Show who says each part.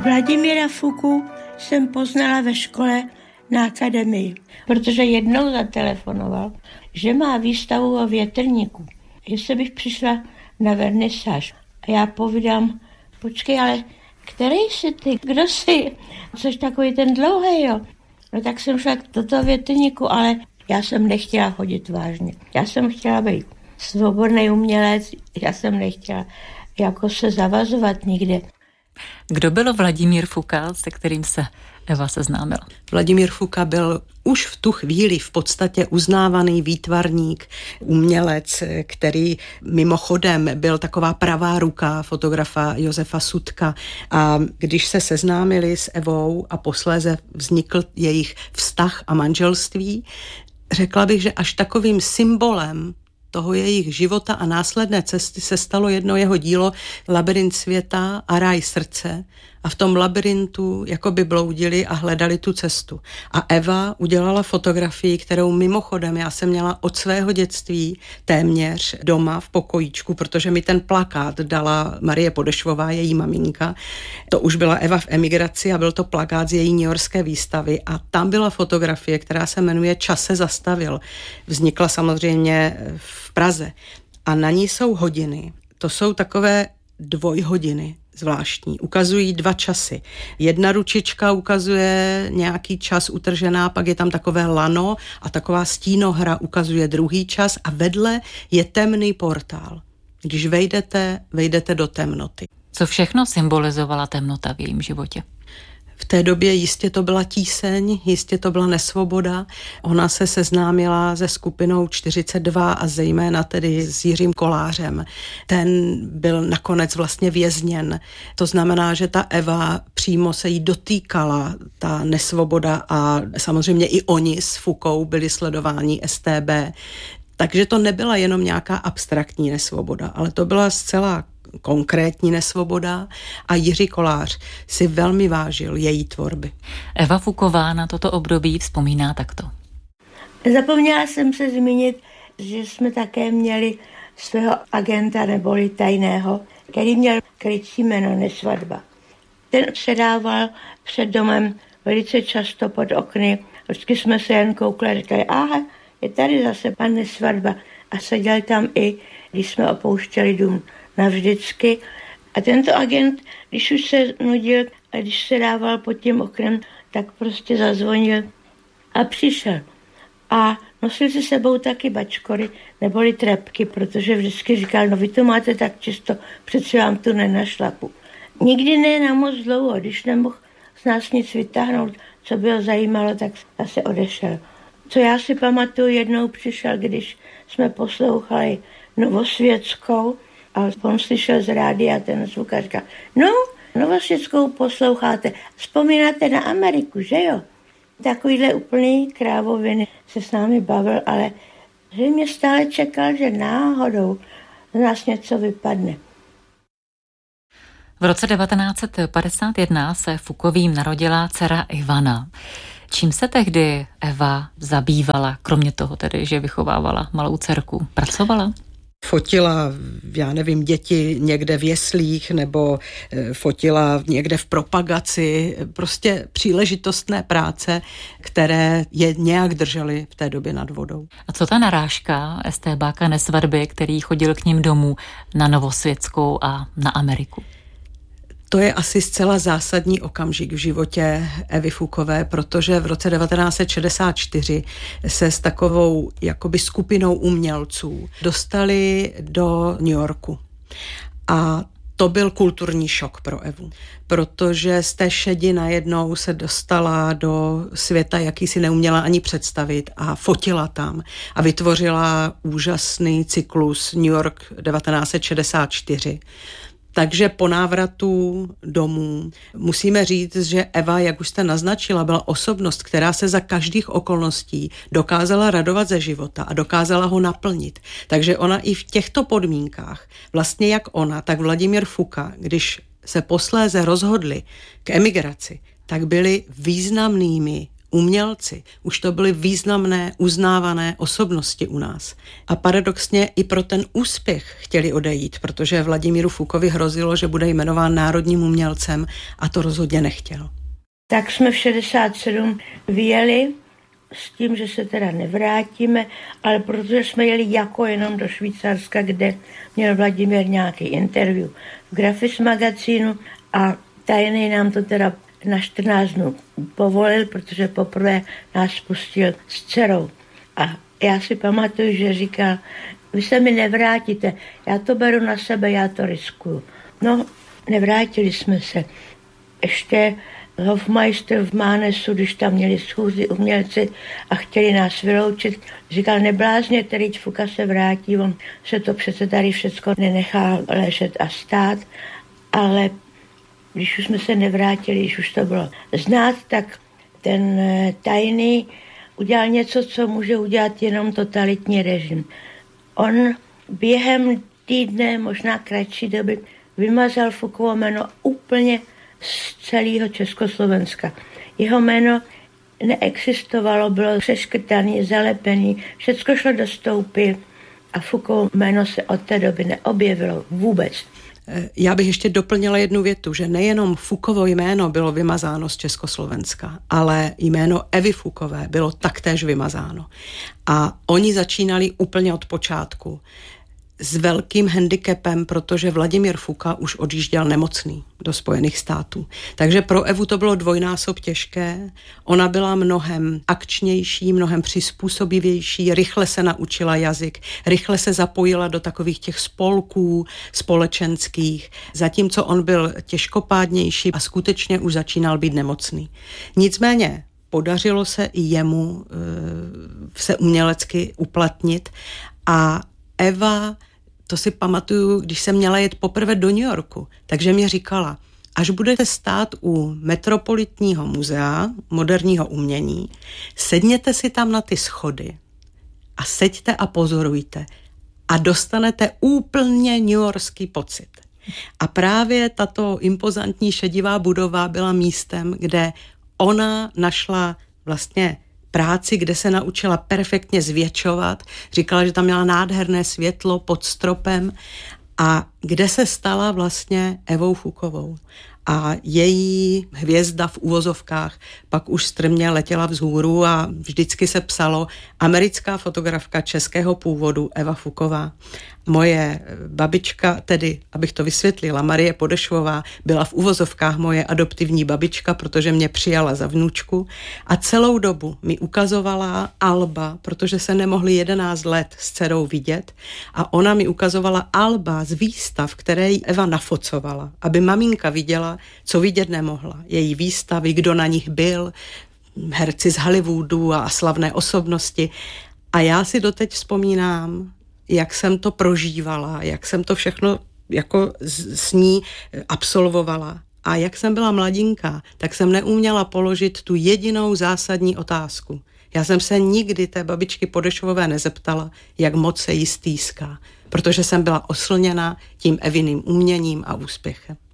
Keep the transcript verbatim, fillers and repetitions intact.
Speaker 1: Vladimíra Fuku jsem poznala ve škole na akademii, protože jednou zatelefonoval, že má výstavu o větrníku. Jestli bych přišla na vernisáž. A já povídám, počkej, ale který jsi ty? Kdo jsi? Jsi takový ten dlouhý, jo? No tak jsem šla do toho větrníku, ale já jsem nechtěla chodit vážně. Já jsem chtěla být svobodný umělec, já jsem nechtěla jako se zavazovat nikde.
Speaker 2: Kdo byl Vladimír Fuka, se kterým se Eva seznámila?
Speaker 3: Vladimír Fuka byl už v tu chvíli v podstatě uznávaný výtvarník, umělec, který mimochodem byl taková pravá ruka fotografa Josefa Sudka. A když se seznámili s Evou a posléze vznikl jejich vztah a manželství, řekla bych, že až takovým symbolem toho jejich života a následné cesty se stalo jedno jeho dílo Labyrint světa a ráj srdce. A v tom labyrintu jakoby bloudili a hledali tu cestu. A Eva udělala fotografii, kterou mimochodem já jsem měla od svého dětství téměř doma v pokojíčku, protože mi ten plakát dala Marie Podešvová, její maminka. To už byla Eva v emigraci a byl to plakát z její newyorské výstavy a tam byla fotografie, která se jmenuje Čas se zastavil. Vznikla samozřejmě v Praze a na ní jsou hodiny. To jsou takové dvojhodiny zvláštní. Ukazují dva časy. Jedna ručička ukazuje nějaký čas utržená, pak je tam takové lano a taková stínohra ukazuje druhý čas a vedle je temný portál. Když vejdete, vejdete do temnoty.
Speaker 2: Co všechno symbolizovala temnota v jejím životě?
Speaker 3: V té době jistě to byla tíseň, jistě to byla nesvoboda. Ona se seznámila se skupinou čtyřicet dva a zejména tedy s Jiřím Kolářem. Ten byl nakonec vlastně vězněn. To znamená, že ta Eva přímo se jí dotýkala, ta nesvoboda a samozřejmě i oni s Fukou byli sledováni S T B. Takže to nebyla jenom nějaká abstraktní nesvoboda, ale to byla zcela konkrétní nesvoboda a Jiří Kolář si velmi vážil její tvorby.
Speaker 2: Eva Fuková na toto období vzpomíná takto.
Speaker 1: Zapomněla jsem se zmínit, že jsme také měli svého agenta neboli tajného, který měl krycí jméno Nesvadba. Ten předával před domem velice často pod okny. Vždycky jsme se jen koukli a říkali, aha, je tady zase pan Nesvadba. A seděl tam i, když jsme opouštěli dům navždycky. A tento agent, když už se nudil a když se dával pod tím oknem, tak prostě zazvonil a přišel. A nosil si sebou taky bačkory neboli trepky, protože vždycky říkal, no vy to máte tak čisto, přeci vám tu nenašlapu. Nikdy ne na moc dlouho, když nemohl z nás nic vytáhnout, co by ho zajímalo, tak zase odešel. Co já si pamatuju, jednou přišel, když jsme poslouchali Novosvětskou, a on slyšel z rádia ten zvuk a říkal, no, Novosvětskou posloucháte, vzpomínáte na Ameriku, že jo? Takovýhle úplný krávoviny se s námi bavil, ale že mě stále čekal, že náhodou z nás něco vypadne.
Speaker 2: V roce devatenáct set padesát jedna se Fukovým narodila dcera Ivana. Čím se tehdy Eva zabývala, kromě toho tedy, že vychovávala malou dcerku? Pracovala?
Speaker 3: Fotila, já nevím, děti někde v jeslích nebo fotila někde v propagaci, prostě příležitostné práce, které je nějak držely v té době nad vodou.
Speaker 2: A co ta narážka estébáka Nesvadby, který chodil k ním domů na Novosvětskou a na Ameriku?
Speaker 3: To je asi zcela zásadní okamžik v životě Evy Fukové, protože v roce devatenáct set šedesát čtyři se s takovou jakoby skupinou umělců dostali do New Yorku. A to byl kulturní šok pro Evu, protože z té šedi najednou se dostala do světa, jaký si neuměla ani představit a fotila tam a vytvořila úžasný cyklus New York devatenáct set šedesát čtyři. Takže po návratu domů musíme říct, že Eva, jak už jste naznačila, byla osobnost, která se za každých okolností dokázala radovat ze života a dokázala ho naplnit. Takže ona i v těchto podmínkách, vlastně jak ona, tak Vladimír Fuka, když se posléze rozhodli k emigraci, tak byli významnými umělci, už to byly významné, uznávané osobnosti u nás. A paradoxně i pro ten úspěch chtěli odejít, protože Vladimíru Fukovi hrozilo, že bude jmenován národním umělcem a to rozhodně nechtěl.
Speaker 1: Tak jsme v šedesát sedm vyjeli s tím, že se teda nevrátíme, ale protože jsme jeli jako jenom do Švýcarska, kde měl Vladimír nějaký interview v Grafis magazínu a tajný nám to teda na čtrnáct dnů povolil, protože poprvé nás pustil s dcerou. A já si pamatuju, že říkal, vy se mi nevrátíte, já to beru na sebe, já to riskuju. No, nevrátili jsme se. Ještě Hofmeister v Mánesu, když tam měli schůzi umělci a chtěli nás vyloučit, říkal, neblázně, který Fuka se vrátí, on se to přece tady všecko nenechá ležet a stát, ale když už jsme se nevrátili, když už to bylo znát, tak ten tajný udělal něco, co může udělat jenom totalitní režim. On během týdne, možná kratší doby, vymazal Fukovo jméno úplně z celého Československa. Jeho jméno neexistovalo, bylo přeškrtané, zalepené, všecko šlo do stoupy a Fukovo jméno se od té doby neobjevilo vůbec.
Speaker 3: Já bych ještě doplnila jednu větu, že nejenom Fukovo jméno bylo vymazáno z Československa, ale jméno Evy Fukové bylo taktéž vymazáno. A oni začínali úplně od počátku s velkým handicapem, protože Vladimír Fuka už odjížděl nemocný do Spojených států. Takže pro Evu to bylo dvojnásob těžké. Ona byla mnohem akčnější, mnohem přizpůsobivější, rychle se naučila jazyk, rychle se zapojila do takových těch spolků společenských, zatímco on byl těžkopádnější a skutečně už začínal být nemocný. Nicméně podařilo se i jemu e, se umělecky uplatnit a Eva, to si pamatuju, když jsem měla jet poprvé do New Yorku, takže mě říkala, až budete stát u Metropolitního muzea moderního umění, sedněte si tam na ty schody a seďte a pozorujte a dostanete úplně newyorský pocit. A právě tato impozantní šedivá budova byla místem, kde ona našla vlastně práci, kde se naučila perfektně zvětšovat. Říkala, že tam měla nádherné světlo pod stropem a kde se stala vlastně Evou Fukovou. A její hvězda v uvozovkách pak už strmě letěla vzhůru a vždycky se psalo americká fotografka českého původu Eva Fuková. Moje babička, tedy, abych to vysvětlila, Marie Podešvová, byla v uvozovkách moje adoptivní babička, protože mě přijala za vnučku a celou dobu mi ukazovala alba, protože se nemohli jedenáct let s dcerou vidět a ona mi ukazovala alba z výstav, které jí Eva nafocovala, aby maminka viděla, co vidět nemohla. Její výstavy, kdo na nich byl, herci z Hollywoodu a slavné osobnosti. A já si doteď vzpomínám, jak jsem to prožívala, jak jsem to všechno jako s ní absolvovala. A jak jsem byla mladinka, tak jsem neuměla položit tu jedinou zásadní otázku. Já jsem se nikdy té babičky Podešvové nezeptala, jak moc se jí stýská, protože jsem byla oslněna tím Eviným uměním a úspěchem.